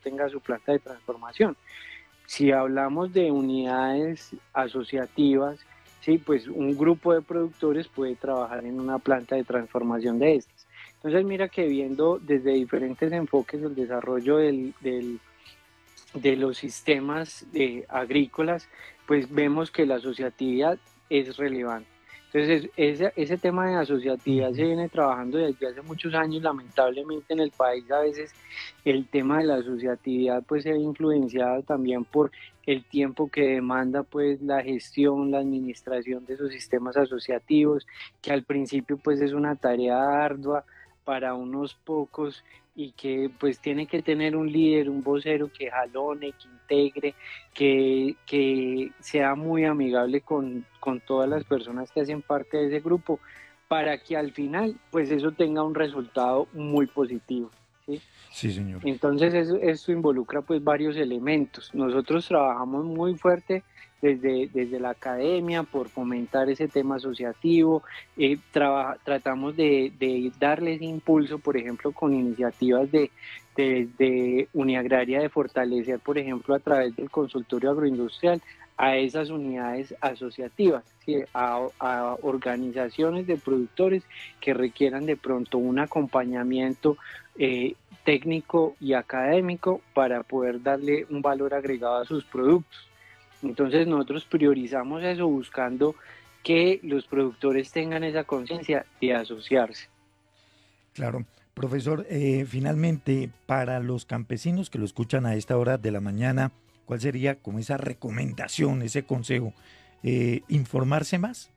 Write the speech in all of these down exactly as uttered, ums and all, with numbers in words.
tenga su planta de transformación. Si hablamos de unidades asociativas, sí, pues un grupo de productores puede trabajar en una planta de transformación de estas. Entonces mira que viendo desde diferentes enfoques el desarrollo del, del, de los sistemas eh, agrícolas, pues vemos que la asociatividad es relevante. Entonces, ese, ese tema de asociatividad se Ujú. viene trabajando desde hace muchos años. Lamentablemente en el país a veces el tema de la asociatividad pues se ve influenciado también por el tiempo que demanda pues la gestión, la administración de esos sistemas asociativos, que al principio pues es una tarea ardua para unos pocos y que pues tiene que tener un líder, un vocero que jalone, que integre, que, que sea muy amigable con, con todas las personas que hacen parte de ese grupo, para que al final pues eso tenga un resultado muy positivo, ¿sí? Sí, señor. Entonces eso, esto involucra pues varios elementos. Nosotros trabajamos muy fuerte desde, desde la academia por fomentar ese tema asociativo, eh, traba, tratamos de, de darles impulso, por ejemplo, con iniciativas de, de, de Uniagraria, de fortalecer, por ejemplo, a través del consultorio agroindustrial a esas unidades asociativas, ¿sí? a, a organizaciones de productores que requieran de pronto un acompañamiento eh, técnico y académico para poder darle un valor agregado a sus productos. Entonces nosotros priorizamos eso buscando que los productores tengan esa conciencia de asociarse. Claro. Profesor, eh, finalmente, para los campesinos que lo escuchan a esta hora de la mañana, ¿cuál sería como esa recomendación, ese consejo? Eh, ¿informarse más?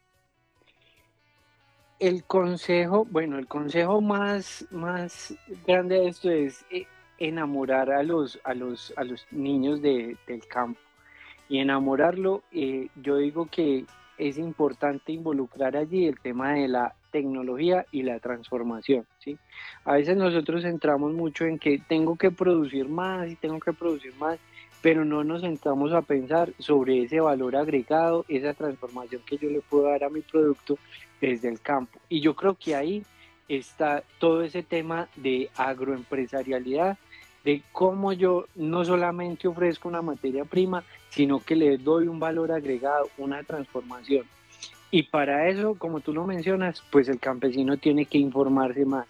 El consejo, bueno, el consejo más, más grande de esto es eh, enamorar a los, a los, a los niños de, del campo. Y enamorarlo, eh, yo digo que es importante involucrar allí el tema de la tecnología y la transformación, ¿sí? A veces nosotros centramos mucho en que tengo que producir más y tengo que producir más, pero no nos sentamos a pensar sobre ese valor agregado, esa transformación que yo le puedo dar a mi producto desde el campo. Y yo creo que ahí está todo ese tema de agroempresarialidad, de cómo yo no solamente ofrezco una materia prima, sino que le doy un valor agregado, una transformación. Y para eso, como tú lo mencionas, pues el campesino tiene que informarse más.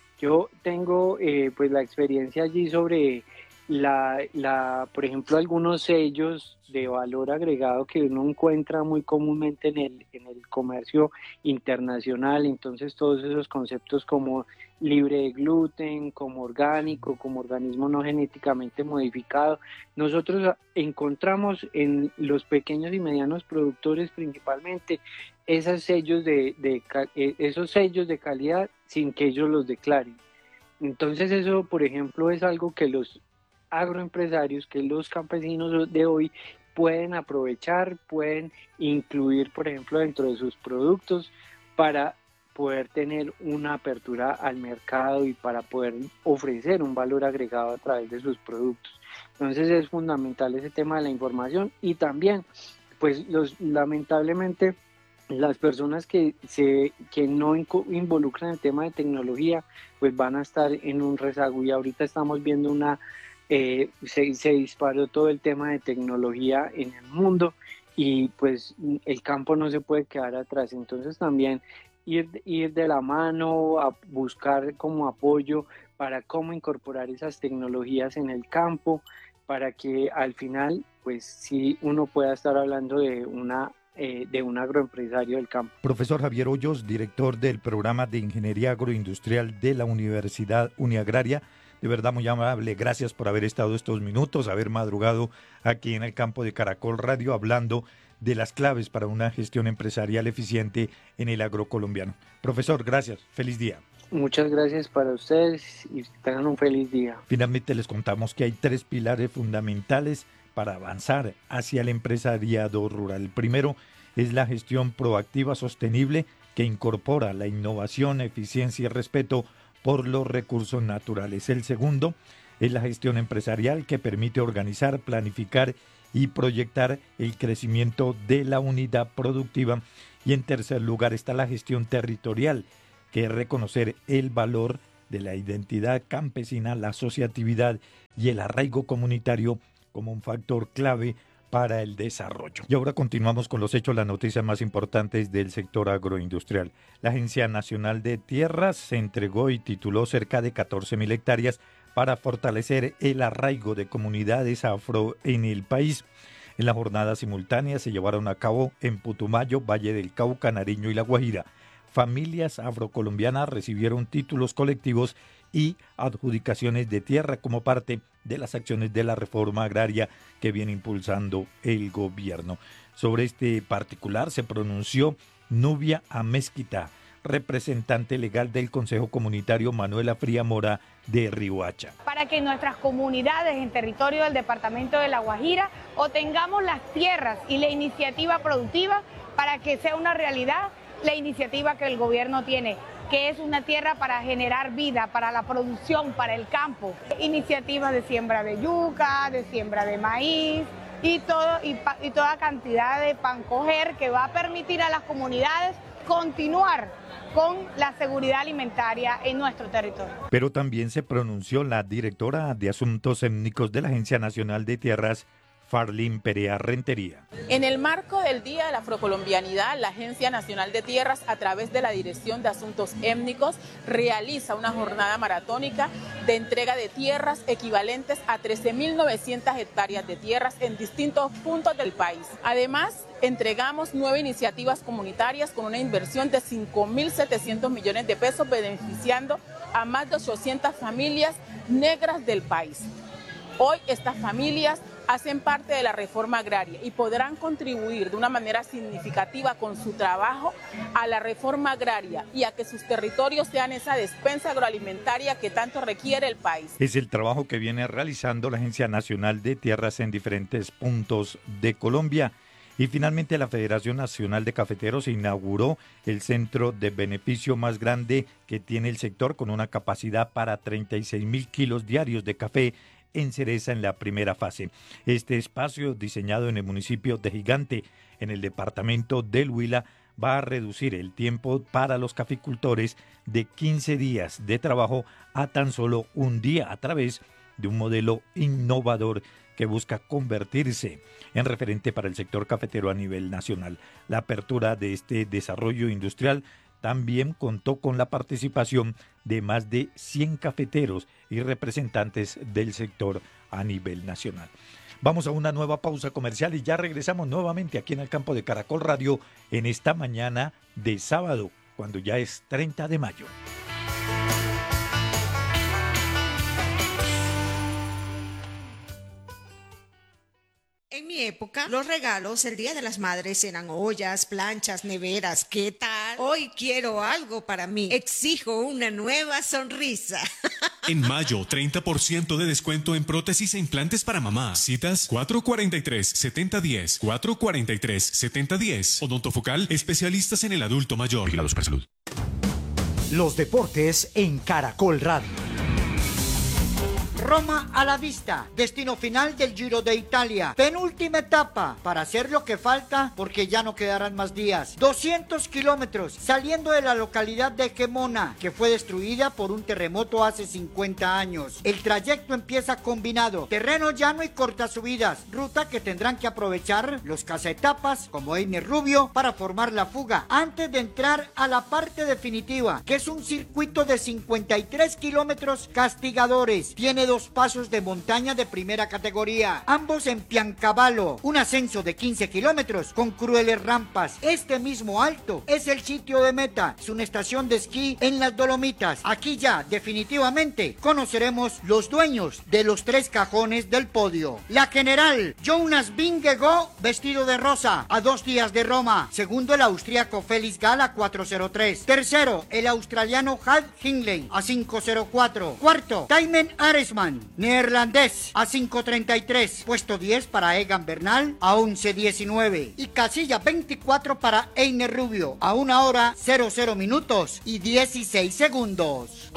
Yo tengo eh, pues la experiencia allí sobre la, la, por ejemplo, algunos sellos de valor agregado que uno encuentra muy comúnmente en el, en el comercio internacional. Entonces todos esos conceptos como libre de gluten, como orgánico, como organismo no genéticamente modificado, nosotros encontramos en los pequeños y medianos productores principalmente esos sellos de, de, esos sellos de calidad sin que ellos los declaren. Entonces eso, por ejemplo, es algo que los agroempresarios, que los campesinos de hoy pueden aprovechar, pueden incluir, por ejemplo, dentro de sus productos para poder tener una apertura al mercado y para poder ofrecer un valor agregado a través de sus productos. Entonces es fundamental ese tema de la información y también, pues los lamentablemente las personas que, se, que no involucran el tema de tecnología, pues van a estar en un rezago y ahorita estamos viendo una, eh, se, se disparó todo el tema de tecnología en el mundo y pues el campo no se puede quedar atrás, entonces también ir, ir de la mano a buscar como apoyo para cómo incorporar esas tecnologías en el campo, para que al final pues sí uno pueda estar hablando de una eh, de un agroempresario del campo. Profesor Javier Hoyos, director del programa de Ingeniería Agroindustrial de la Universidad Uniagraria, de verdad muy amable, gracias por haber estado estos minutos, haber madrugado aquí en el campo de Caracol Radio hablando de las claves para una gestión empresarial eficiente en el agrocolombiano. Profesor, gracias, feliz día. Muchas gracias para ustedes y tengan un feliz día. Finalmente les contamos que hay tres pilares fundamentales para avanzar hacia el empresariado rural. El primero es la gestión proactiva sostenible que incorpora la innovación, eficiencia y respeto por los recursos naturales. El segundo es la gestión empresarial que permite organizar, planificar y proyectar el crecimiento de la unidad productiva. Y en tercer lugar está la gestión territorial, que es reconocer el valor de la identidad campesina, la asociatividad y el arraigo comunitario como un factor clave para el desarrollo. Y ahora continuamos con los hechos, las noticias más importantes del sector agroindustrial. La Agencia Nacional de Tierras se entregó y tituló cerca de catorce mil hectáreas para fortalecer el arraigo de comunidades afro en el país. En la jornada simultánea se llevaron a cabo en Putumayo, Valle del Cauca, Nariño y La Guajira. Familias afrocolombianas recibieron títulos colectivos y adjudicaciones de tierra como parte de las acciones de la reforma agraria que viene impulsando el gobierno. Sobre este particular se pronunció Nubia Amezquita, representante legal del Consejo Comunitario Manuela Fría Mora de Riohacha. Para que nuestras comunidades en territorio del departamento de La Guajira obtengamos las tierras y la iniciativa productiva para que sea una realidad la iniciativa que el gobierno tiene, que es una tierra para generar vida, para la producción, para el campo. Iniciativas de siembra de yuca, de siembra de maíz y, todo, y, y toda cantidad de pancoger que va a permitir a las comunidades continuar con la seguridad alimentaria en nuestro territorio. Pero también se pronunció la directora de Asuntos Étnicos de la Agencia Nacional de Tierras, Farlín Perea Rentería. En el marco del Día de la Afrocolombianidad, la Agencia Nacional de Tierras, a través de la Dirección de Asuntos Étnicos, realiza una jornada maratónica de entrega de tierras equivalentes a trece mil novecientas hectáreas de tierras en distintos puntos del país. Además, entregamos nueve iniciativas comunitarias con una inversión de cinco mil setecientos millones de pesos, beneficiando a más de ochocientas familias negras del país. Hoy estas familias hacen parte de la reforma agraria y podrán contribuir de una manera significativa con su trabajo a la reforma agraria y a que sus territorios sean esa despensa agroalimentaria que tanto requiere el país. Es el trabajo que viene realizando la Agencia Nacional de Tierras en diferentes puntos de Colombia. Y finalmente la Federación Nacional de Cafeteros inauguró el centro de beneficio más grande que tiene el sector, con una capacidad para treinta y seis mil kilos diarios de café en cereza en la primera fase. Este espacio, diseñado en el municipio de Gigante, en el departamento del Huila, va a reducir el tiempo para los caficultores de quince días de trabajo a tan solo un día, a través de un modelo innovador que busca convertirse en referente para el sector cafetero a nivel nacional. La apertura de este desarrollo industrial también contó con la participación de más de cien cafeteros y representantes del sector a nivel nacional. Vamos a una nueva pausa comercial y ya regresamos nuevamente aquí en el campo de Caracol Radio en esta mañana de sábado, cuando ya es treinta de mayo. En mi época, los regalos el Día de las Madres eran ollas, planchas, neveras. ¿Qué tal? Hoy quiero algo para mí. Exijo una nueva sonrisa. En mayo, treinta por ciento de descuento en prótesis e implantes para mamá. Citas cuatro cuatro tres, siete cero uno cero, cuatro cuatro tres, siete cero uno cero. Odontofocal, especialistas en el adulto mayor. Vigilados para salud. Los deportes en Caracol Radio. Roma a la vista, destino final del Giro de Italia, penúltima etapa para hacer lo que falta porque ya no quedarán más días. doscientos kilómetros saliendo de la localidad de Gemona, que fue destruida por un terremoto hace cincuenta años. El trayecto empieza combinado, terreno llano y cortas subidas, ruta que tendrán que aprovechar los cazaetapas como Einer Rubio para formar la fuga antes de entrar a la parte definitiva, que es un circuito de cincuenta y tres kilómetros castigadores. Tiene dos pasos de montaña de primera categoría, ambos en Piancavallo, un ascenso de quince kilómetros con crueles rampas. Este mismo alto es el sitio de meta, es una estación de esquí en las Dolomitas. Aquí ya definitivamente conoceremos los dueños de los tres cajones del podio. La general Jonas Vingegaard, vestido de rosa, a dos días de Roma. Segundo, el austríaco Felix Gall a cuatro cero tres. Tercero, el australiano Hal Hindley a cinco cero cuatro. Cuarto, Thymen Aresman, neerlandés, a cinco treinta y tres. Puesto diez para Egan Bernal a once diecinueve. Y casilla veinticuatro para Einer Rubio a una hora cero cero minutos y dieciséis segundos.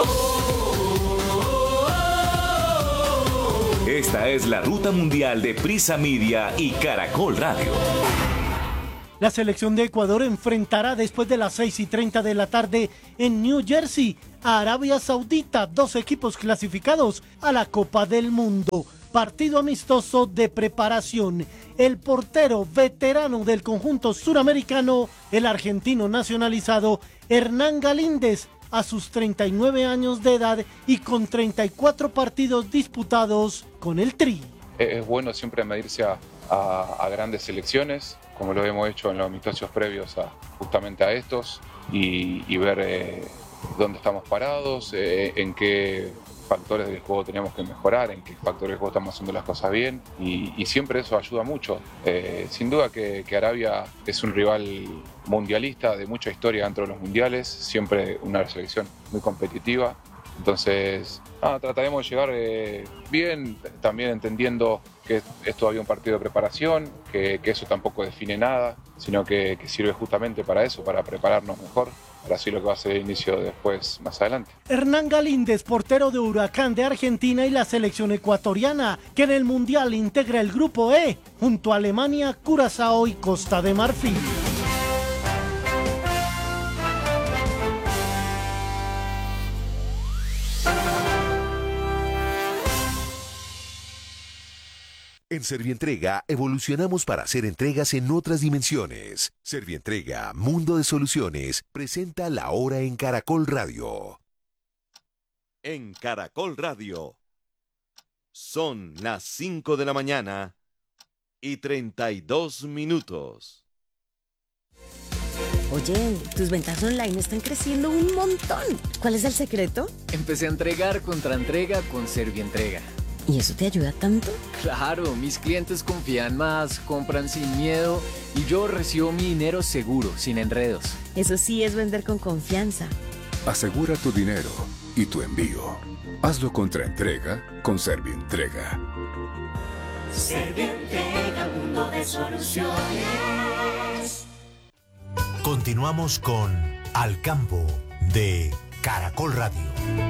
Esta es la ruta mundial de Prisa Media y Caracol Radio. La selección de Ecuador enfrentará después de las seis y treinta de la tarde en New Jersey a Arabia Saudita, dos equipos clasificados a la Copa del Mundo. Partido amistoso de preparación. El portero veterano del conjunto suramericano, el argentino nacionalizado Hernán Galíndez, a sus treinta y nueve años de edad y con treinta y cuatro partidos disputados con el Tri. Es bueno siempre medirse a, a, a grandes selecciones, como lo hemos hecho en los amistosos previos a, justamente a estos, y, y ver eh, dónde estamos parados, eh, en qué factores del juego teníamos que mejorar, en qué factores del juego estamos haciendo las cosas bien, y, y siempre eso ayuda mucho. Eh, sin duda que, que Arabia es un rival mundialista de mucha historia dentro de los mundiales, siempre una selección muy competitiva. Entonces, ah, trataremos de llegar eh, bien, también entendiendo que es todavía un partido de preparación, que, que eso tampoco define nada, sino que, que sirve justamente para eso, para prepararnos mejor, para así lo que va a ser el inicio después, más adelante. Hernán Galíndez, portero de Huracán de Argentina y la selección ecuatoriana, que en el Mundial integra el Grupo E, junto a Alemania, Curazao y Costa de Marfil. En Servientrega evolucionamos para hacer entregas en otras dimensiones. Servientrega, Mundo de Soluciones, presenta La Hora en Caracol Radio. En Caracol Radio son las cinco de la mañana y treinta y dos minutos. Oye, tus ventas online están creciendo un montón. ¿Cuál es el secreto? Empecé a entregar contra entrega con Servientrega. ¿Y eso te ayuda tanto? Claro, mis clientes confían más, compran sin miedo y yo recibo mi dinero seguro, sin enredos. Eso sí es vender con confianza. Asegura tu dinero y tu envío. Hazlo contra entrega con Servientrega. Servientrega, mundo de soluciones. Continuamos con Al Campo de Caracol Radio.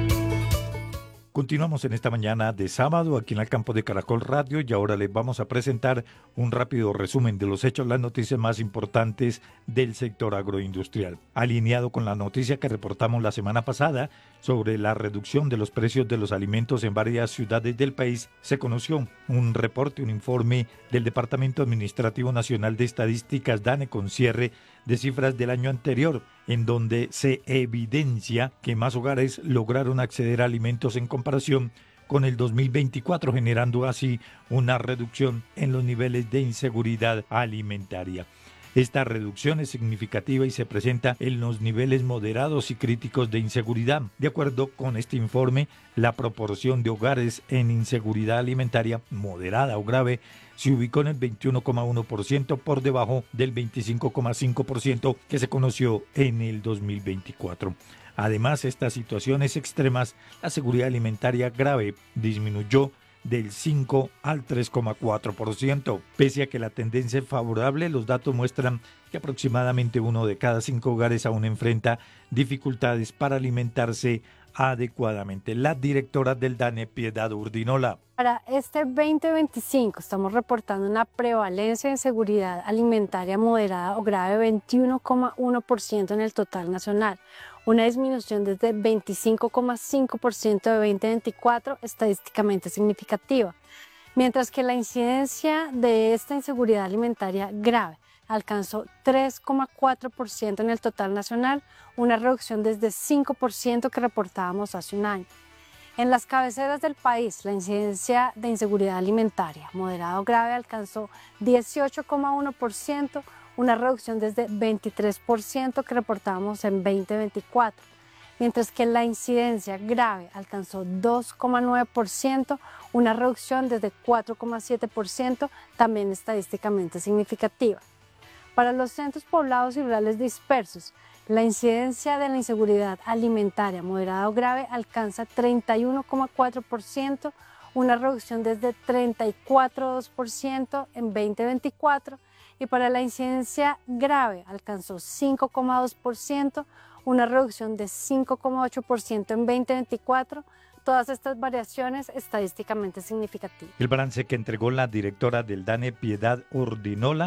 Continuamos en esta mañana de sábado aquí en el campo de Caracol Radio y ahora les vamos a presentar un rápido resumen de los hechos, las noticias más importantes del sector agroindustrial. Alineado con la noticia que reportamos la semana pasada sobre la reducción de los precios de los alimentos en varias ciudades del país, se conoció un reporte, un informe del Departamento Administrativo Nacional de Estadísticas DANE con cierre de cifras del año anterior, en donde se evidencia que más hogares lograron acceder a alimentos en comparación con el dos mil veinticuatro, generando así una reducción en los niveles de inseguridad alimentaria. Esta reducción es significativa y se presenta en los niveles moderados y críticos de inseguridad. De acuerdo con este informe, la proporción de hogares en inseguridad alimentaria moderada o grave se ubicó en el veintiuno coma uno por ciento por debajo del veinticinco coma cinco por ciento que se conoció en el dos mil veinticuatro. Además, estas situaciones extremas, la seguridad alimentaria grave disminuyó del cinco al tres coma cuatro por ciento. Pese a que la tendencia es favorable, los datos muestran que aproximadamente uno de cada cinco hogares aún enfrenta dificultades para alimentarse adecuadamente. La directora del DANE, Piedad Urdinola. Para este veinte veinticinco estamos reportando una prevalencia de inseguridad alimentaria moderada o grave de veintiuno coma uno por ciento en el total nacional, una disminución desde veinticinco coma cinco por ciento de veinte veinticuatro, estadísticamente significativa, mientras que la incidencia de esta inseguridad alimentaria grave alcanzó tres coma cuatro por ciento en el total nacional, una reducción desde cinco por ciento que reportábamos hace un año. En las cabeceras del país, la incidencia de inseguridad alimentaria moderada o grave alcanzó dieciocho coma uno por ciento, una reducción desde veintitrés por ciento que reportábamos en veinte veinticuatro, mientras que la incidencia grave alcanzó dos coma nueve por ciento, una reducción desde cuatro coma siete por ciento, también estadísticamente significativa. Para los centros poblados y rurales dispersos, la incidencia de la inseguridad alimentaria moderada o grave alcanza treinta y uno coma cuatro por ciento, una reducción desde treinta y cuatro coma dos por ciento en veinte veinticuatro, y para la incidencia grave alcanzó cinco coma dos por ciento, una reducción de cinco coma ocho por ciento en veinte veinticuatro, todas estas variaciones estadísticamente significativas. El balance que entregó la directora del DANE, Piedad Urdinola,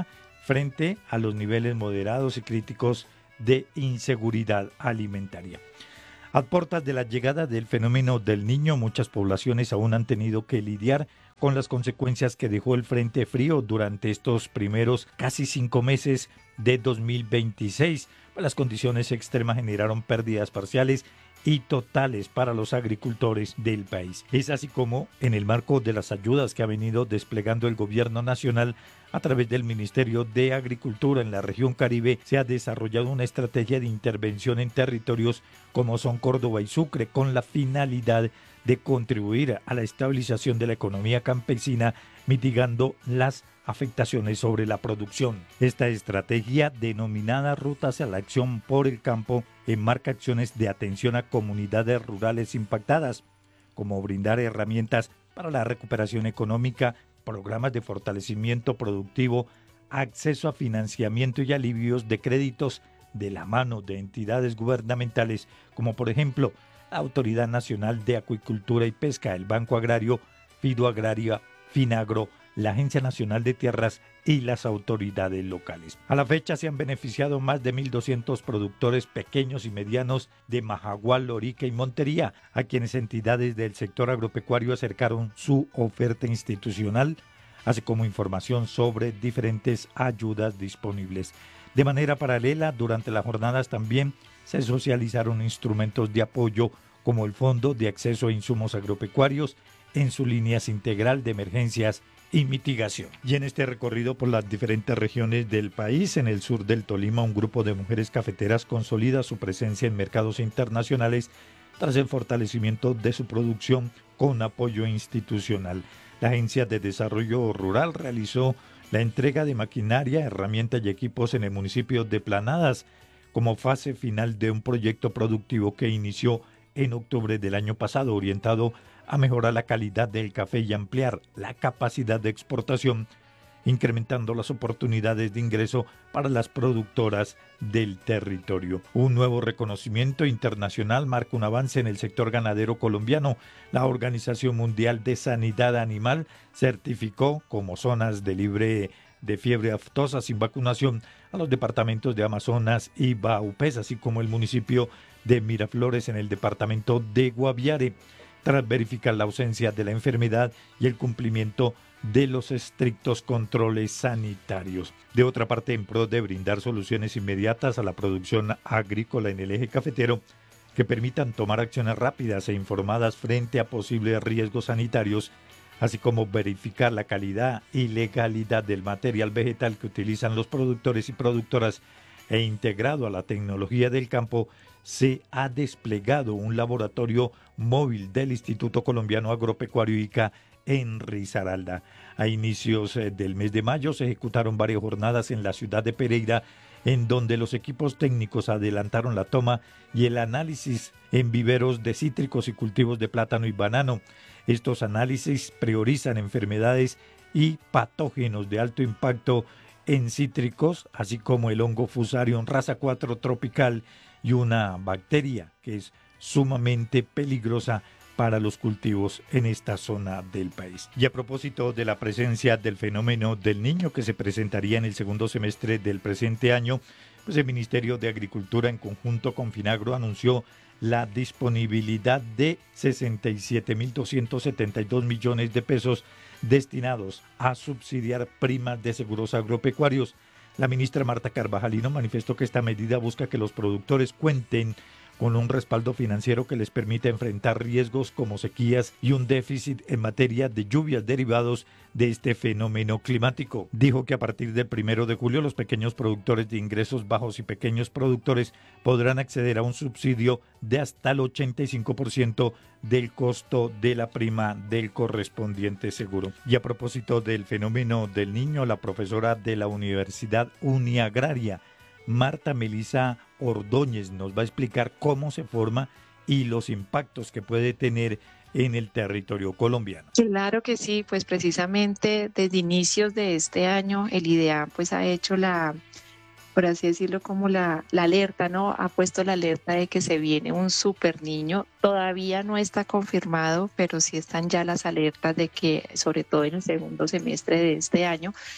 frente a los niveles moderados y críticos de inseguridad alimentaria. A puertas de la llegada del fenómeno del Niño, muchas poblaciones aún han tenido que lidiar con las consecuencias que dejó el frente frío durante estos primeros casi cinco meses de dos mil veintiséis. Las condiciones extremas generaron pérdidas parciales y totales para los agricultores del país. Es así como, en el marco de las ayudas que ha venido desplegando el gobierno nacional a través del Ministerio de Agricultura en la región Caribe, se ha desarrollado una estrategia de intervención en territorios como son Córdoba y Sucre, con la finalidad de contribuir a la estabilización de la economía campesina, mitigando las afectaciones sobre la producción. Esta estrategia, denominada Rutas a la Acción por el Campo, enmarca acciones de atención a comunidades rurales impactadas, como brindar herramientas para la recuperación económica, programas de fortalecimiento productivo, acceso a financiamiento y alivios de créditos de la mano de entidades gubernamentales, como por ejemplo la Autoridad Nacional de Acuicultura y Pesca, el Banco Agrario, Fidoagraria, Finagro, la Agencia Nacional de Tierras y las autoridades locales. A la fecha se han beneficiado más de mil doscientos productores pequeños y medianos de Majagual, Lorica y Montería, a quienes entidades del sector agropecuario acercaron su oferta institucional, así como información sobre diferentes ayudas disponibles. De manera paralela, durante las jornadas también se socializaron instrumentos de apoyo como el Fondo de Acceso a Insumos Agropecuarios en su líneas integral de emergencias y mitigación. Y en este recorrido por las diferentes regiones del país, en el sur del Tolima, un grupo de mujeres cafeteras consolida su presencia en mercados internacionales tras el fortalecimiento de su producción con apoyo institucional. La Agencia de Desarrollo Rural realizó la entrega de maquinaria, herramientas y equipos en el municipio de Planadas como fase final de un proyecto productivo que inició en octubre del año pasado, orientado a mejorar la calidad del café y ampliar la capacidad de exportación, incrementando las oportunidades de ingreso para las productoras del territorio. Un nuevo reconocimiento internacional marca un avance en el sector ganadero colombiano. La Organización Mundial de Sanidad Animal certificó como zonas de libre de fiebre aftosa sin vacunación a los departamentos de Amazonas y Baupés, así como el municipio de Miraflores en el departamento de Guaviare, tras verificar la ausencia de la enfermedad y el cumplimiento de los estrictos controles sanitarios. De otra parte, en pro de brindar soluciones inmediatas a la producción agrícola en el eje cafetero, que permitan tomar acciones rápidas e informadas frente a posibles riesgos sanitarios, así como verificar la calidad y legalidad del material vegetal que utilizan los productores y productoras, e integrado a la tecnología del campo, se ha desplegado un laboratorio móvil del Instituto Colombiano Agropecuario I C A en Risaralda. A inicios del mes de mayo se ejecutaron varias jornadas en la ciudad de Pereira, en donde los equipos técnicos adelantaron la toma y el análisis en viveros de cítricos y cultivos de plátano y banano. Estos análisis priorizan enfermedades y patógenos de alto impacto en cítricos, así como el hongo Fusarium raza cuatro tropical y una bacteria que es sumamente peligrosa para los cultivos en esta zona del país. Y a propósito de la presencia del fenómeno del Niño que se presentaría en el segundo semestre del presente año, pues el Ministerio de Agricultura en conjunto con Finagro anunció la disponibilidad de sesenta y siete mil doscientos setenta y dos millones de pesos destinados a subsidiar primas de seguros agropecuarios. La ministra Marta Carvajalino manifestó que esta medida busca que los productores cuenten con un respaldo financiero que les permita enfrentar riesgos como sequías y un déficit en materia de lluvias derivados de este fenómeno climático. Dijo que a partir del primero de julio los pequeños productores de ingresos bajos y pequeños productores podrán acceder a un subsidio de hasta el ochenta y cinco por ciento del costo de la prima del correspondiente seguro. Y a propósito del fenómeno del Niño, la profesora de la Universidad Uniagraria, Marta Melisa Ordóñez, nos va a explicar cómo se forma y los impactos que puede tener en el territorio colombiano. Claro que sí, pues precisamente desde inicios de este año el IDEAM pues ha hecho la, por así decirlo, como la, la alerta, ¿no? Ha puesto la alerta de que se viene un super niño. Todavía no está confirmado, pero sí están ya las alertas de que, sobre todo en el segundo semestre de este año,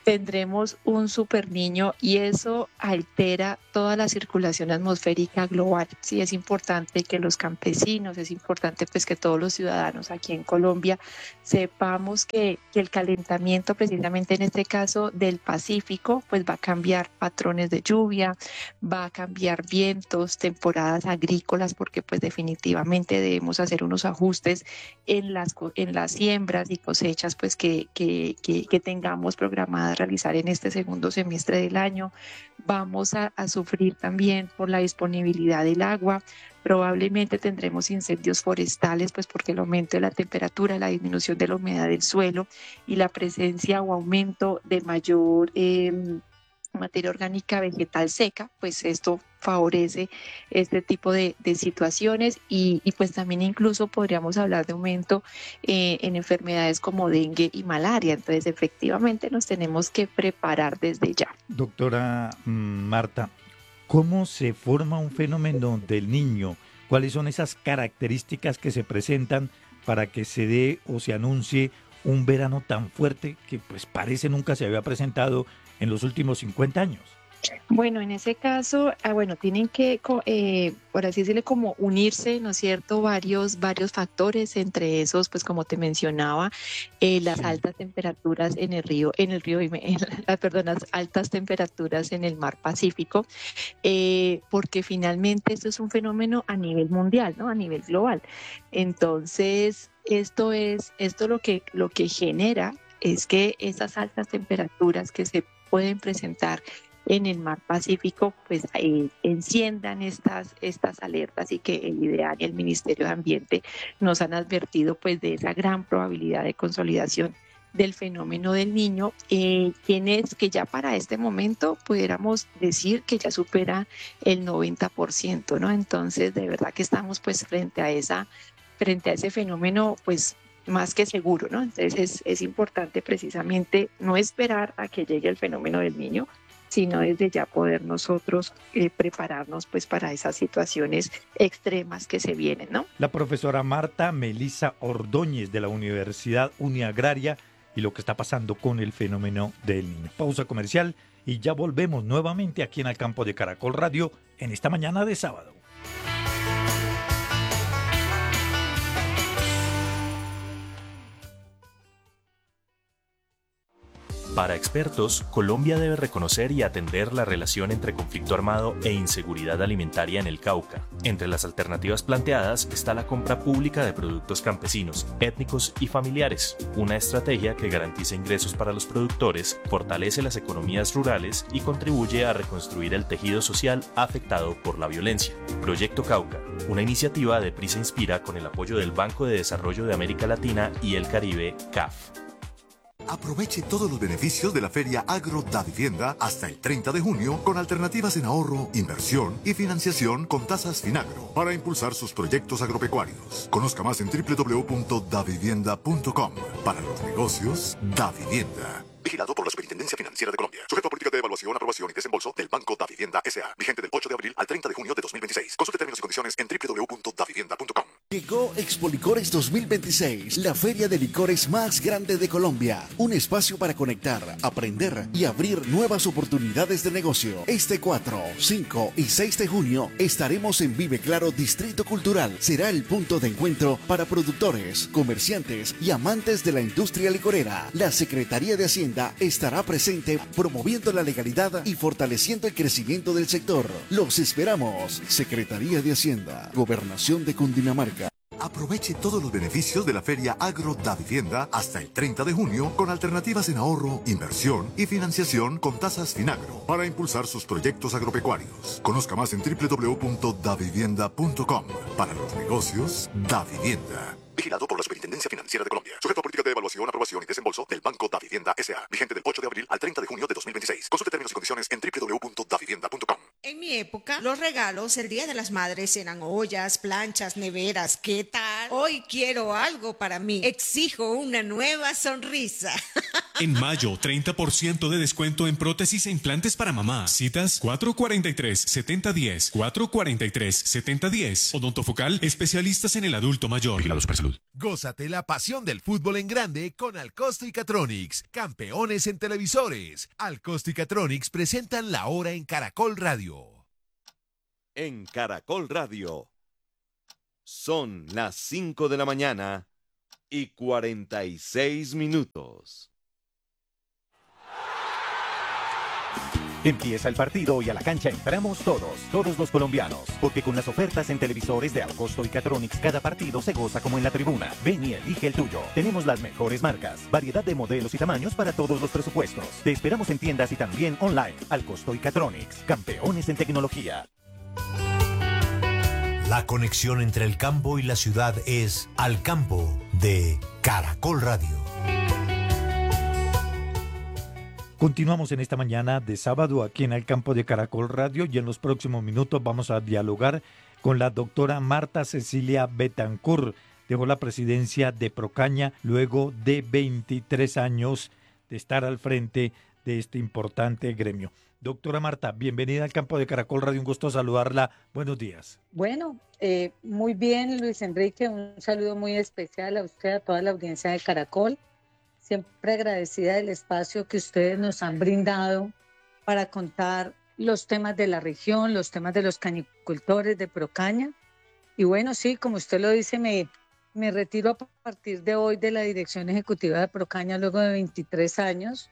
tendremos un super niño y eso altera toda la circulación atmosférica global. Sí, es importante que los campesinos, es importante pues que todos los ciudadanos aquí en Colombia sepamos que, que el calentamiento precisamente en este caso del Pacífico pues va a cambiar patrones de lluvia, va a cambiar vientos, temporadas agrícolas, porque pues definitivamente debemos hacer unos ajustes en las, en las siembras y cosechas pues que, que, que, que tengamos programadas realizar en este segundo semestre del año. Vamos a, a sufrir también por la disponibilidad del agua. Probablemente tendremos incendios forestales, pues porque el aumento de la temperatura, la disminución de la humedad del suelo y la presencia o aumento de mayor eh, materia orgánica vegetal seca, pues esto favorece este tipo de, de situaciones y, y pues también incluso podríamos hablar de aumento eh, en enfermedades como dengue y malaria. Entonces efectivamente nos tenemos que preparar desde ya. Doctora Marta, ¿cómo se forma un fenómeno del niño? ¿Cuáles son esas características que se presentan para que se dé o se anuncie un verano tan fuerte que pues parece nunca se había presentado en los últimos cincuenta años? Bueno, en ese caso, ah, bueno, tienen que, eh, por así decirle, como unirse, ¿no es cierto?, varios, varios factores, entre esos, pues como te mencionaba, eh, las sí. altas temperaturas en el río, en el río, en la, perdón, las altas temperaturas en el mar Pacífico, eh, porque finalmente esto es un fenómeno a nivel mundial, ¿no?, a nivel global. Entonces, esto es, esto lo que, lo que genera es que esas altas temperaturas que se pueden presentar en el mar Pacífico, pues eh, enciendan estas, estas alertas y que el IDEAN y el Ministerio de Ambiente nos han advertido pues de esa gran probabilidad de consolidación del fenómeno del niño, eh, quienes que ya para este momento pudiéramos decir que ya supera el noventa por ciento, ¿no? Entonces, de verdad que estamos pues frente a esa, frente a ese fenómeno, pues más que seguro, ¿no? Entonces es, es importante precisamente no esperar a que llegue el fenómeno del niño, sino desde ya poder nosotros eh, prepararnos pues para esas situaciones extremas que se vienen, ¿no? La profesora Marta Melisa Ordóñez de la Universidad Uniagraria y lo que está pasando con el fenómeno del niño. Pausa comercial y ya volvemos nuevamente aquí en Al Campo de Caracol Radio en esta mañana de sábado. Para expertos, Colombia debe reconocer y atender la relación entre conflicto armado e inseguridad alimentaria en el Cauca. Entre las alternativas planteadas está la compra pública de productos campesinos, étnicos y familiares, una estrategia que garantiza ingresos para los productores, fortalece las economías rurales y contribuye a reconstruir el tejido social afectado por la violencia. Proyecto Cauca, una iniciativa de Prisa Inspira con el apoyo del Banco de Desarrollo de América Latina y el Caribe, C A F. Aproveche todos los beneficios de la Feria Agro Davivienda hasta el treinta de junio con alternativas en ahorro, inversión y financiación con tasas Finagro para impulsar sus proyectos agropecuarios. Conozca más en doble u doble u doble u punto davivienda punto com. Para los negocios, Davivienda. Vigilado por la Superintendencia Financiera de Colombia. Sujeto a política de evaluación, aprobación y desembolso del Banco Davivienda S A Vigente del ocho de abril al treinta de junio de dos mil veintiséis. Consulte términos y condiciones en doble u doble u doble u punto davivienda punto com. Llegó Expo Licores dos mil veintiséis, la feria de licores más grande de Colombia. Un espacio para conectar, aprender y abrir nuevas oportunidades de negocio. Este cuatro, cinco y seis de junio estaremos en Vive Claro Distrito Cultural. Será el punto de encuentro para productores, comerciantes y amantes de la industria licorera. La Secretaría de Hacienda estará presente promoviendo la legalidad y fortaleciendo el crecimiento del sector. Los esperamos. Secretaría de Hacienda, Gobernación de Cundinamarca. Aproveche todos los beneficios de la Feria Agro Davivienda hasta el treinta de junio con alternativas en ahorro, inversión y financiación con tasas Finagro para impulsar sus proyectos agropecuarios. Conozca más en doble u doble u doble u punto davivienda punto com. Para los negocios, Davivienda. Vigilado por la Superintendencia Financiera de Colombia. Sujeto a política de evaluación, aprobación y desembolso del Banco Davivienda S A Vigente del ocho de abril al treinta de junio de dos mil veintiséis. Consulte términos y condiciones en doble u doble u doble u punto davivienda punto com. En mi época, los regalos el Día de las Madres eran ollas, planchas, neveras. ¿Qué tal? Hoy quiero algo para mí. Exijo una nueva sonrisa. En mayo, treinta por ciento de descuento en prótesis e implantes para mamá. Citas cuatro cuarenta y tres, setenta diez, cuatro cuarenta y tres, setenta diez. Odontofocal, especialistas en el adulto mayor. Vigilado Supersalud. Gózate la pasión del fútbol en grande con Alcosto y Catronics, campeones en televisores. Alcosto y Catronics presentan La Hora en Caracol Radio. En Caracol Radio son las cinco de la mañana y cuarenta y seis minutos. Empieza el partido y a la cancha entramos todos, todos los colombianos, porque con las ofertas en televisores de Alcosto y Catronics cada partido se goza como en la tribuna. Ven y elige el tuyo. Tenemos las mejores marcas, variedad de modelos y tamaños para todos los presupuestos. Te esperamos en tiendas y también online. Alcosto y Catronics, campeones en tecnología. La conexión entre el campo y la ciudad es Al Campo de Caracol Radio. Continuamos en esta mañana de sábado aquí en el campo de Caracol Radio y en los próximos minutos vamos a dialogar con la doctora Marta Cecilia Betancourt. Dejó la presidencia de Procaña luego de veintitrés años de estar al frente de este importante gremio. Doctora Marta, bienvenida al campo de Caracol Radio, un gusto saludarla. Buenos días. Bueno, eh, muy bien, Luis Enrique, un saludo muy especial a usted, a toda la audiencia de Caracol. Siempre agradecida del espacio que ustedes nos han brindado para contar los temas de la región, los temas de los cañicultores de Procaña. Y bueno, sí, como usted lo dice, me, me retiro a partir de hoy de la dirección ejecutiva de Procaña luego de veintitrés años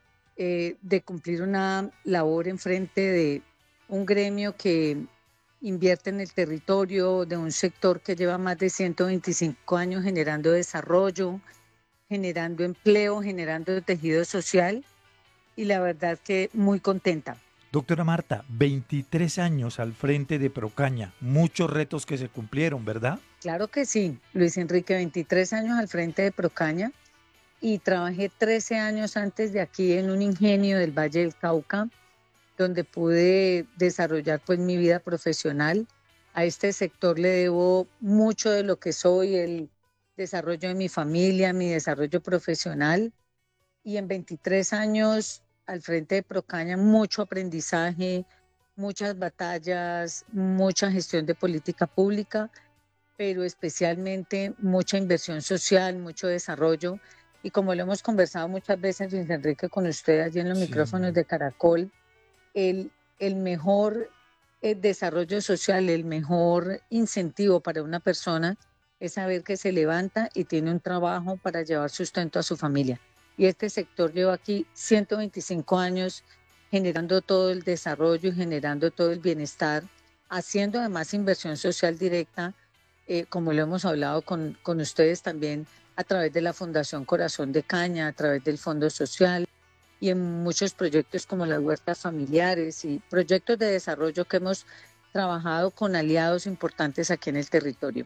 eh, de cumplir una labor en frente de un gremio que invierte en el territorio, de un sector que lleva más de ciento veinticinco años generando desarrollo, generando empleo, generando tejido social y la verdad que muy contenta. Doctora Marta, veintitrés años al frente de Procaña, muchos retos que se cumplieron, ¿verdad? Claro que sí, Luis Enrique, veintitrés años al frente de Procaña y trabajé trece años antes de aquí en un ingenio del Valle del Cauca, donde pude desarrollar pues mi vida profesional. A este sector le debo mucho de lo que soy, el desarrollo de mi familia, mi desarrollo profesional y en veintitrés años al frente de Procaña mucho aprendizaje, muchas batallas, mucha gestión de política pública, pero especialmente mucha inversión social, mucho desarrollo y como lo hemos conversado muchas veces, Luis Enrique, con usted allí en los sí. micrófonos de Caracol, el, el mejor el desarrollo social, el mejor incentivo para una persona es saber que se levanta y tiene un trabajo para llevar sustento a su familia. Y este sector lleva aquí ciento veinticinco años generando todo el desarrollo y generando todo el bienestar, haciendo además inversión social directa, eh, como lo hemos hablado con, con ustedes también, a través de la Fundación Corazón de Caña, a través del Fondo Social y en muchos proyectos como las huertas familiares y proyectos de desarrollo que hemos trabajado con aliados importantes aquí en el territorio.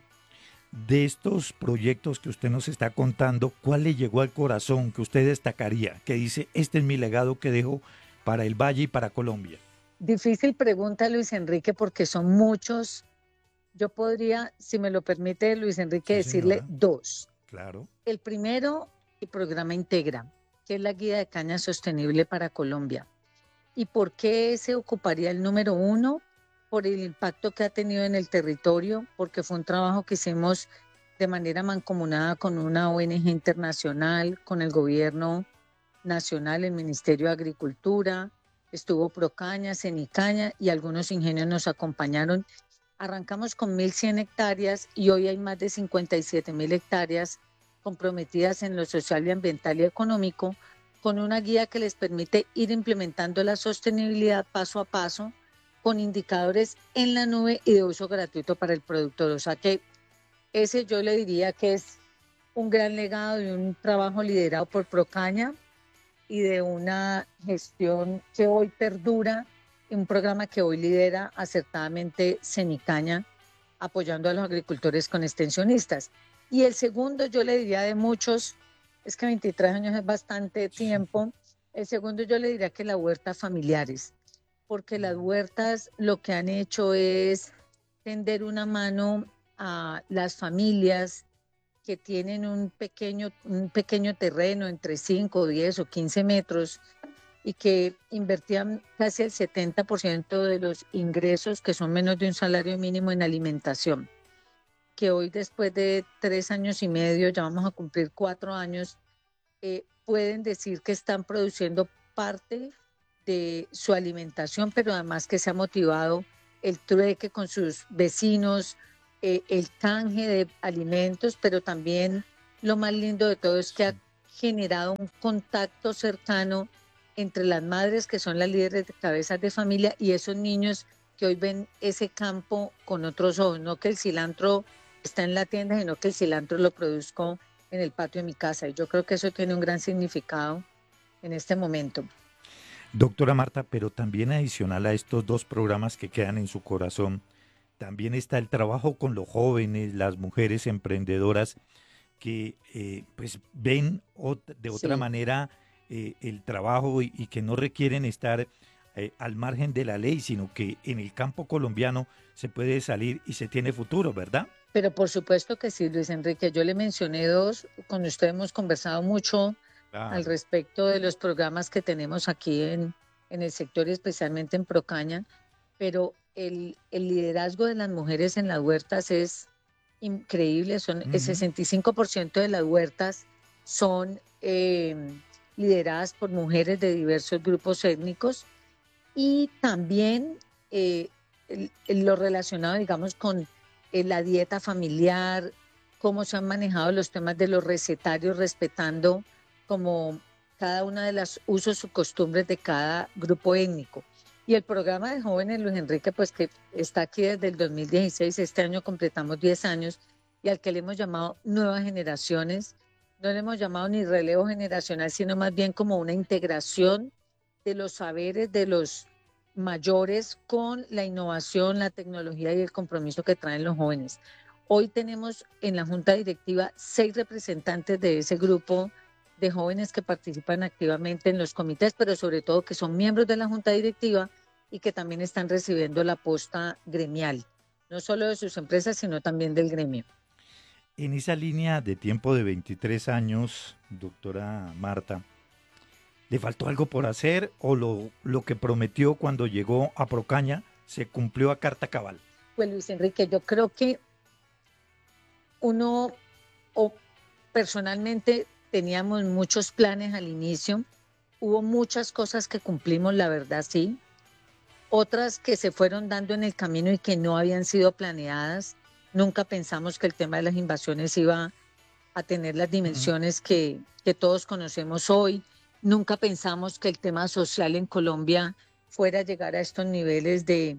De estos proyectos que usted nos está contando, ¿cuál le llegó al corazón que usted destacaría? Que dice, este es mi legado que dejo para el Valle y para Colombia. Difícil pregunta, Luis Enrique, porque son muchos. Yo podría, si me lo permite, Luis Enrique, sí, decirle señora. dos. Claro. El primero, el programa Integra, que es la guía de caña sostenible para Colombia. ¿Y por qué ese ocuparía el número uno? Por el impacto que ha tenido en el territorio, porque fue un trabajo que hicimos de manera mancomunada con una O N G internacional, con el gobierno nacional, el Ministerio de Agricultura, estuvo Procaña, Cenicaña y algunos ingenios nos acompañaron. Arrancamos con mil cien hectáreas y hoy hay más de cincuenta y siete mil hectáreas comprometidas en lo social y ambiental y económico, con una guía que les permite ir implementando la sostenibilidad paso a paso, con indicadores en la nube y de uso gratuito para el productor. O sea que ese yo le diría que es un gran legado de un trabajo liderado por Procaña y de una gestión que hoy perdura, un programa que hoy lidera acertadamente Cenicaña, apoyando a los agricultores con extensionistas. Y el segundo yo le diría de muchos, es que veintitrés años es bastante tiempo, el segundo yo le diría que las huertas familiares, porque las huertas lo que han hecho es tender una mano a las familias que tienen un pequeño, un pequeño terreno entre cinco, diez o quince metros y que invertían casi el setenta por ciento de los ingresos, que son menos de un salario mínimo, en alimentación, que hoy, después de tres años y medio, ya vamos a cumplir cuatro años, eh, pueden decir que están produciendo parte de su alimentación, pero además que se ha motivado el trueque con sus vecinos, eh, el canje de alimentos, pero también lo más lindo de todo es que ha generado un contacto cercano entre las madres, que son las líderes de cabezas de familia, y esos niños que hoy ven ese campo con otros ojos, no que el cilantro está en la tienda, sino que el cilantro lo produzco en el patio de mi casa. Y yo creo que eso tiene un gran significado en este momento. Doctora Marta, pero también adicional a estos dos programas que quedan en su corazón, también está el trabajo con los jóvenes, las mujeres emprendedoras que eh, pues ven ot- de otra Sí. manera eh, el trabajo y, y que no requieren estar eh, al margen de la ley, sino que en el campo colombiano se puede salir y se tiene futuro, ¿verdad? Pero por supuesto que sí, Luis Enrique. Yo le mencioné dos, con usted hemos conversado mucho Claro. al respecto de los programas que tenemos aquí en, en el sector y especialmente en Procaña, pero el, el liderazgo de las mujeres en las huertas es increíble. Son el Ujú. sesenta y cinco por ciento de las huertas son eh, lideradas por mujeres de diversos grupos étnicos, y también eh, el- el- lo relacionado, digamos, con eh, la dieta familiar, cómo se han manejado los temas de los recetarios, respetando como cada una de los usos y costumbres de cada grupo étnico. Y el programa de jóvenes, Luis Enrique, pues que está aquí desde el dos mil dieciséis, este año completamos diez años, y al que le hemos llamado Nuevas Generaciones. No le hemos llamado ni relevo generacional, sino más bien como una integración de los saberes de los mayores con la innovación, la tecnología y el compromiso que traen los jóvenes. Hoy tenemos en la Junta Directiva seis representantes de ese grupo de jóvenes que participan activamente en los comités, pero sobre todo que son miembros de la Junta Directiva y que también están recibiendo la posta gremial, no solo de sus empresas, sino también del gremio. En esa línea de tiempo de veintitrés años, doctora Marta, ¿le faltó algo por hacer o lo, lo que prometió cuando llegó a Procaña se cumplió a carta cabal? Pues Luis Enrique, yo creo que uno, o personalmente, teníamos muchos planes al inicio, hubo muchas cosas que cumplimos, la verdad sí, otras que se fueron dando en el camino y que no habían sido planeadas. Nunca pensamos que el tema de las invasiones iba a tener las dimensiones que, que todos conocemos hoy. Nunca pensamos que el tema social en Colombia fuera a llegar a estos niveles de,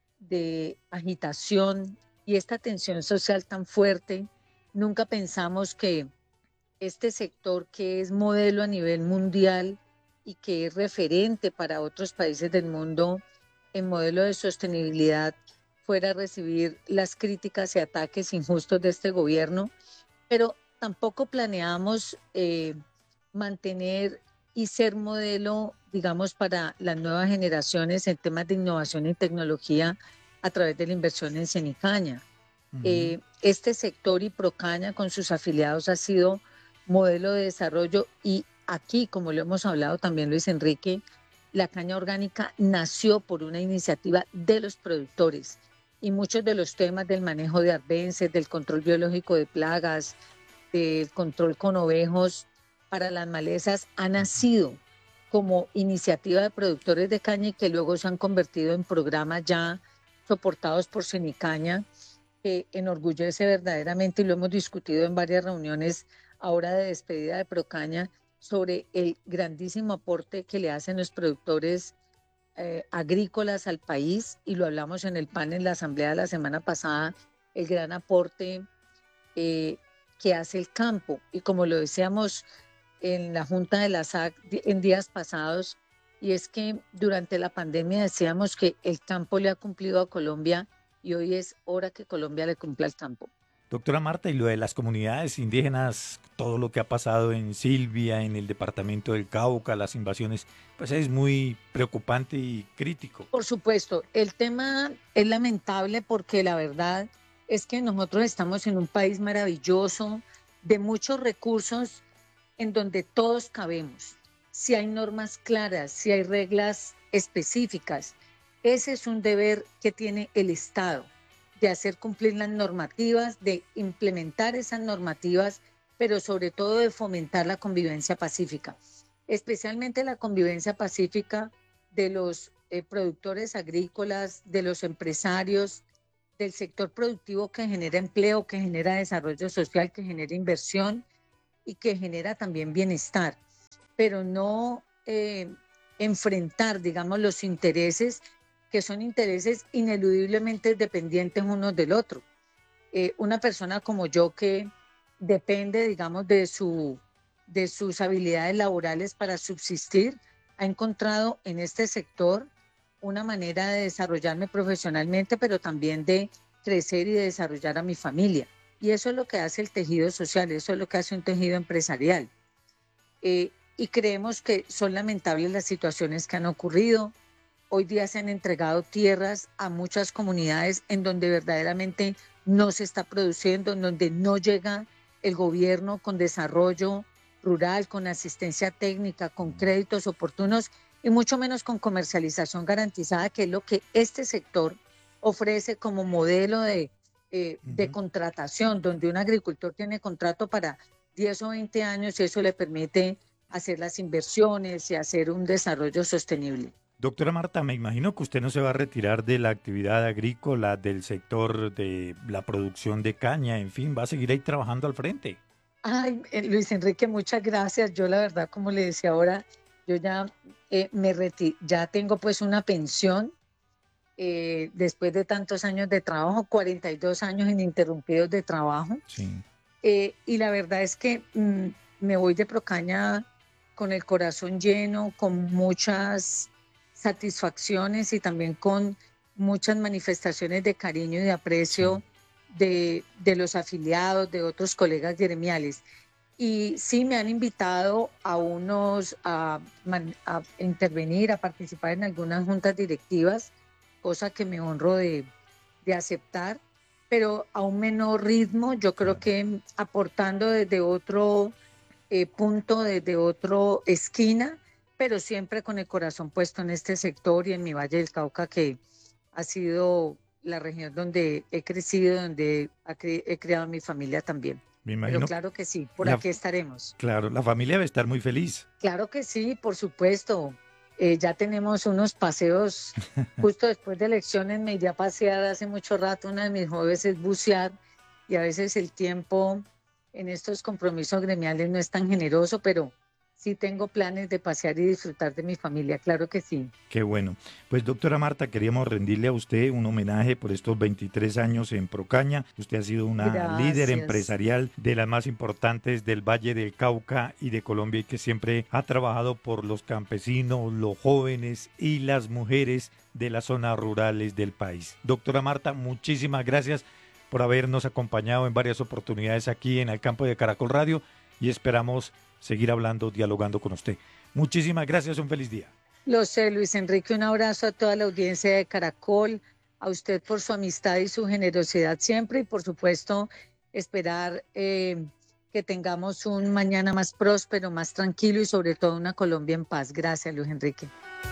de agitación y esta tensión social tan fuerte. Nunca pensamos que este sector, que es modelo a nivel mundial y que es referente para otros países del mundo en modelo de sostenibilidad, fuera a recibir las críticas y ataques injustos de este gobierno, pero tampoco planeamos eh, mantener y ser modelo, digamos, para las nuevas generaciones en temas de innovación y tecnología a través de la inversión en Cenicaña. Uh-huh. eh, este sector y Procaña con sus afiliados ha sido modelo de desarrollo, y aquí, como lo hemos hablado también, Luis Enrique, la caña orgánica nació por una iniciativa de los productores, y muchos de los temas del manejo de arbences, del control biológico de plagas, del control con ovejos para las malezas han nacido como iniciativa de productores de caña y que luego se han convertido en programas ya soportados por Cenicaña, que enorgullece verdaderamente, y lo hemos discutido en varias reuniones ahora de despedida de Procaña, sobre el grandísimo aporte que le hacen los productores eh, agrícolas al país, y lo hablamos en el panel, la asamblea de la semana pasada, el gran aporte eh, que hace el campo. Y como lo decíamos en la Junta de la S A C en días pasados, y es que durante la pandemia decíamos que el campo le ha cumplido a Colombia, y hoy es hora que Colombia le cumpla al campo. Doctora Marta, y lo de las comunidades indígenas, todo lo que ha pasado en Silvia, en el departamento del Cauca, las invasiones, pues es muy preocupante y crítico. Por supuesto, el tema es lamentable porque la verdad es que nosotros estamos en un país maravilloso, de muchos recursos en donde todos cabemos. Si hay normas claras, si hay reglas específicas, ese es un deber que tiene el Estado, de hacer cumplir las normativas, de implementar esas normativas, pero sobre todo de fomentar la convivencia pacífica, especialmente la convivencia pacífica de los eh, productores agrícolas, de los empresarios, del sector productivo que genera empleo, que genera desarrollo social, que genera inversión y que genera también bienestar, pero no eh, enfrentar, digamos, los intereses que son intereses ineludiblemente dependientes unos del otro. Eh, una persona como yo que depende, digamos, de, su, de sus habilidades laborales para subsistir, ha encontrado en este sector una manera de desarrollarme profesionalmente, pero también de crecer y de desarrollar a mi familia. Y eso es lo que hace el tejido social, eso es lo que hace un tejido empresarial. Eh, y creemos que son lamentables las situaciones que han ocurrido. Hoy día se han entregado tierras a muchas comunidades en donde verdaderamente no se está produciendo, en donde no llega el gobierno con desarrollo rural, con asistencia técnica, con créditos oportunos y mucho menos con comercialización garantizada, que es lo que este sector ofrece como modelo de, eh, uh-huh. de contratación, donde un agricultor tiene contrato para diez o veinte años y eso le permite hacer las inversiones y hacer un desarrollo sostenible. Doctora Marta, me imagino que usted no se va a retirar de la actividad agrícola, del sector de la producción de caña, en fin, va a seguir ahí trabajando al frente. Ay, Luis Enrique, muchas gracias. Yo la verdad, como le decía ahora, yo ya eh, me reti- ya tengo pues una pensión eh, después de tantos años de trabajo, cuarenta y dos años ininterrumpidos de trabajo. Sí. Eh, y la verdad es que mm, me voy de Procaña con el corazón lleno, con muchas satisfacciones y también con muchas manifestaciones de cariño y de aprecio sí. de, de los afiliados, de otros colegas gremiales. Y sí me han invitado a unos a, a intervenir, a participar en algunas juntas directivas, cosa que me honro de, de aceptar, pero a un menor ritmo, yo creo que aportando desde otro eh, punto, desde otra esquina, pero siempre con el corazón puesto en este sector y en mi Valle del Cauca, que ha sido la región donde he crecido, donde he criado a mi familia también. Me imagino. Pero claro que sí, por la, aquí estaremos. Claro, la familia debe estar muy feliz. Claro que sí, por supuesto. Eh, ya tenemos unos paseos, justo después de elecciones me iría a pasear hace mucho rato, una de mis hobbies es bucear y a veces el tiempo en estos compromisos gremiales no es tan generoso, pero sí tengo planes de pasear y disfrutar de mi familia, claro que sí. Qué bueno. Pues doctora Marta, queríamos rendirle a usted un homenaje por estos veintitrés años en Procaña. Usted ha sido una Gracias. líder empresarial de las más importantes del Valle del Cauca y de Colombia y que siempre ha trabajado por los campesinos, los jóvenes y las mujeres de las zonas rurales del país. Doctora Marta, muchísimas gracias por habernos acompañado en varias oportunidades aquí en el campo de Caracol Radio y esperamos seguir hablando, dialogando con usted. Muchísimas gracias, un feliz día. Lo sé, Luis Enrique, un abrazo a toda la audiencia de Caracol, a usted por su amistad y su generosidad siempre y por supuesto esperar eh, que tengamos un mañana más próspero, más tranquilo y sobre todo una Colombia en paz. Gracias, Luis Enrique.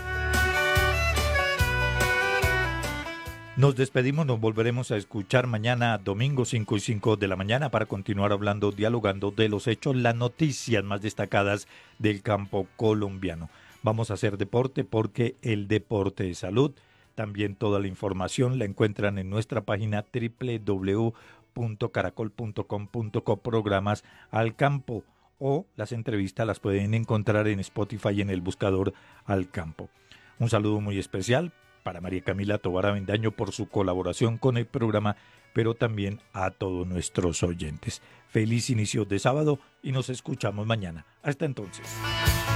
Nos despedimos, nos volveremos a escuchar mañana domingo cinco y cinco de la mañana para continuar hablando, dialogando de los hechos, las noticias más destacadas del campo colombiano. Vamos a hacer deporte porque el deporte es salud. También toda la información la encuentran en nuestra página doble u doble u doble u punto caracol punto com punto co programas al campo o las entrevistas las pueden encontrar en Spotify en el buscador Al Campo. Un saludo muy especial para María Camila Tovar Avendaño por su colaboración con el programa, pero también a todos nuestros oyentes. Feliz inicio de sábado y nos escuchamos mañana. Hasta entonces.